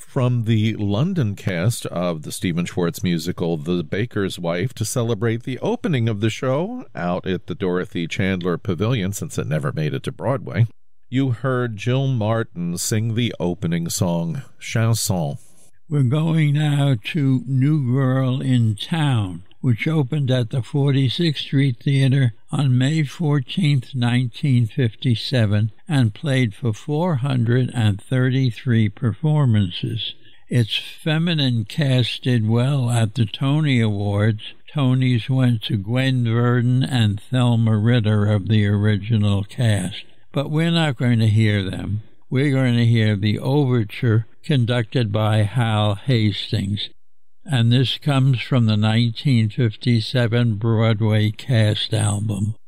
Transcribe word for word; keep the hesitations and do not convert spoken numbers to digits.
from the London cast of the Stephen Schwartz musical The Baker's Wife to celebrate the opening of the show out at the Dorothy Chandler Pavilion, since it never made it to Broadway. You heard Jill Martin sing the opening song, Chanson. We're going now to New Girl in Town, which opened at the forty-sixth Street Theater on May fourteenth, nineteen fifty-seven, and played for four hundred thirty-three performances. Its feminine cast did well at the Tony Awards. Tonys went to Gwen Verdon and Thelma Ritter of the original cast. But we're not going to hear them. We're going to hear the overture conducted by Hal Hastings. And this comes from the nineteen fifty-seven Broadway cast album.